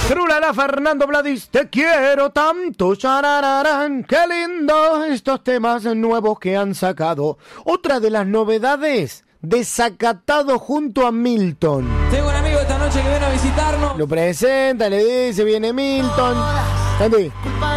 Trulala, Fernando Bladis, te quiero tanto, charararán, qué lindo estos temas nuevos que han sacado. Otra de las novedades, Desacatado junto a Milton. Tengo un amigo esta noche que viene a visitarnos. Lo presenta, le dice, viene Milton. Santi,